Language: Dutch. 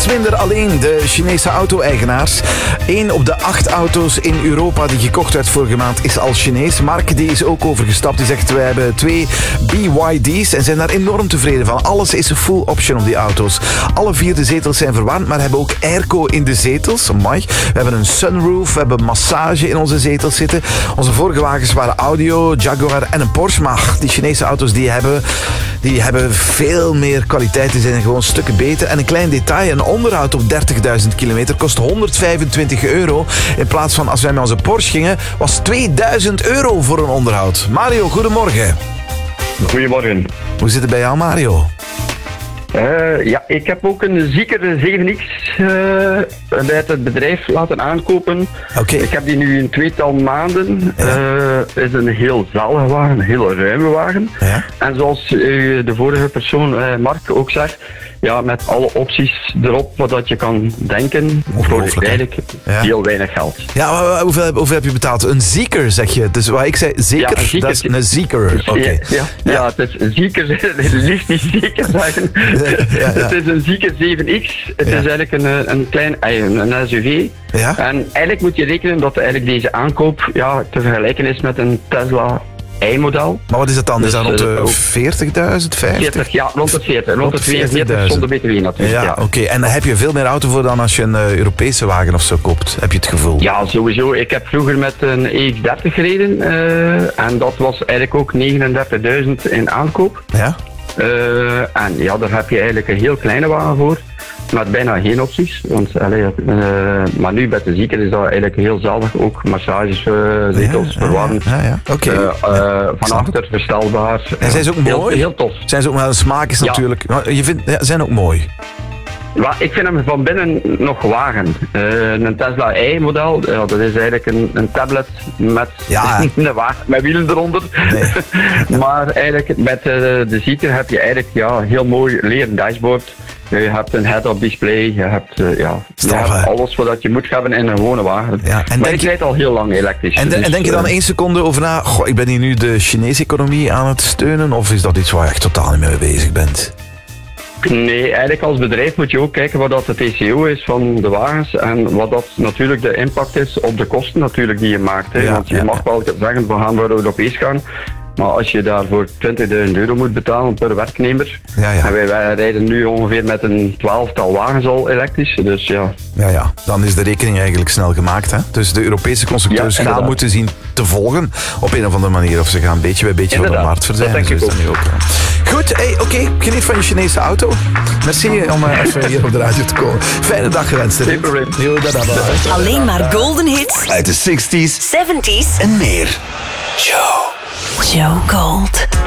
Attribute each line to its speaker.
Speaker 1: Niets minder alleen de Chinese auto-eigenaars. 1 op de 8 auto's in Europa die gekocht werd vorige maand is al Chinees. Mark die is ook overgestapt. Die zegt, wij hebben 2 BYD's en zijn daar enorm tevreden van. Alles is een full option op die auto's. Alle 4 de zetels zijn verwarmd, maar hebben ook airco in de zetels. Amai. We hebben een sunroof, we hebben massage in onze zetels zitten. Onze vorige wagens waren audio, Jaguar en een Porsche. Maar die Chinese auto's die hebben veel meer kwaliteit. Die zijn gewoon stukken beter. En een klein detail, een onderhoud op 30.000 kilometer kost €125. In plaats van als wij met onze Porsche gingen, was €2000 voor een onderhoud. Mario, goedemorgen.
Speaker 2: Goedemorgen.
Speaker 1: Hoe zit het bij jou, Mario?
Speaker 2: Ja, ik heb ook een Zeekr 7X bij het bedrijf laten aankopen.
Speaker 1: Oké.
Speaker 2: Ik heb die nu een 2-tal maanden. Het is een heel zalige wagen, een hele ruime wagen.
Speaker 1: Ja.
Speaker 2: En zoals de vorige persoon, Mark, ook zegt, ja, met alle opties erop wat dat je kan denken, voor eigenlijk heel weinig geld.
Speaker 1: Ja, hoeveel heb je betaald? Een Zeekr, zeg je. Dus wat ik zei, zeker,
Speaker 2: ja,
Speaker 1: dat is een Zeekr. Oké.
Speaker 2: Ja, het is een Zeekr, liefst niet Zeker zeggen.
Speaker 1: Ja.
Speaker 2: Het is een Zeekr 7X. Het is eigenlijk een klein een SUV.
Speaker 1: Ja?
Speaker 2: En eigenlijk moet je rekenen dat eigenlijk deze aankoop te vergelijken is met een Tesla I-model.
Speaker 1: Maar wat is dat dan?
Speaker 2: Dus,
Speaker 1: is dat rond de 40.000, 50?
Speaker 2: 40, ja, rond de 40. Rond de 42 zonder BTW natuurlijk.
Speaker 1: Ja, oké. En dan heb je veel meer auto voor dan als je een Europese wagen of zo koopt. Heb je het gevoel?
Speaker 2: Ja, sowieso. Ik heb vroeger met een EX30 gereden. En dat was eigenlijk ook 39.000 in aankoop.
Speaker 1: Ja?
Speaker 2: En ja, daar heb je eigenlijk een heel kleine wagen voor. Met bijna geen opties. Want, maar nu bij de Zeekr is dat eigenlijk heel zalig. Ook massages, zetels, verwarmd.
Speaker 1: Oké.
Speaker 2: Van achter verstelbaar.
Speaker 1: En zijn ze ook mooi?
Speaker 2: Heel tof.
Speaker 1: Zijn ze ook, maar de smaak is natuurlijk... Je vindt, zijn ook mooi.
Speaker 2: Maar ik vind hem van binnen nog wagen. Een Tesla I-model, dat is eigenlijk een tablet met een wagen met wielen eronder. Nee. Maar eigenlijk met de Zeekr heb je eigenlijk heel mooi leren dashboard. Je hebt een head-up display, je hebt alles wat je moet hebben in een gewone wagen. Ja, maar ik rijd al heel lang elektrisch.
Speaker 1: En denk je dan 1 seconde over na, goh, ik ben hier nu de Chinese economie aan het steunen, of is dat iets waar je echt totaal niet mee bezig bent?
Speaker 2: Nee, eigenlijk als bedrijf moet je ook kijken wat dat de TCO is van de wagens en wat dat natuurlijk de impact is op de kosten natuurlijk die je maakt. Hè. Want je mag wel zeggen, we gaan voor Europees gaan. Maar als je daarvoor €20.000 moet betalen per werknemer, en wij rijden nu ongeveer met een 12-tal wagens al elektrisch, dus ja.
Speaker 1: Ja, dan is de rekening eigenlijk snel gemaakt. Hè? Dus de Europese constructeurs gaan moeten zien te volgen op een of andere manier, of ze gaan beetje bij beetje van de markt verdwijnen.
Speaker 2: Dat denk ik ook.
Speaker 1: Nu ook. Goed, oké, geniet van je Chinese auto. Merci om even hier op de radio te komen. Fijne dag gewenst.
Speaker 2: Geen probleem.
Speaker 3: Alleen maar golden hits
Speaker 4: uit de 60s,
Speaker 3: 70s
Speaker 4: en meer. Joe Gold.